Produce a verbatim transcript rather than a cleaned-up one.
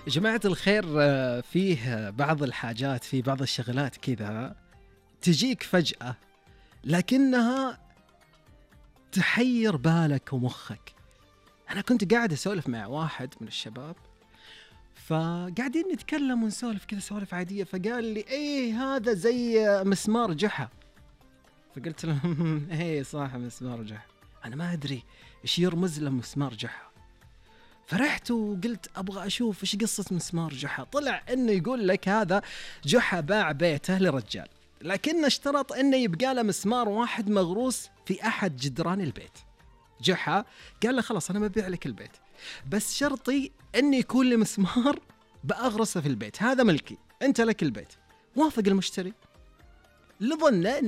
جماعة الخير، آه، فيه بعض الحاجات، في بعض الشغلات كذا تجيك فجأة لكنها تحير بالك ومخك. أنا كنت قاعد أسولف مع واحد من الشباب، فقاعدين نتكلم ونسولف كذا سوالف عادية، فقال لي إيه هذا زي مسمار جحا. فقلت له إيه صح مسمار جحا، أنا ما أدري إيش يرمز له مسمار جحا. فرحت وقلت أبغى أشوف إيش قصة مسمار جحا. طلع إنه يقول لك هذا جحا باع بيته لرجال، لكنه اشترط إنه يبقى له مسمار واحد مغروس في أحد جدران البيت. جحا قال له خلاص أنا ببيع لك البيت، بس شرطي إنه يكون لي مسمار بأغرسه في البيت، هذا ملكي، أنت لك البيت. وافق المشتري لظنه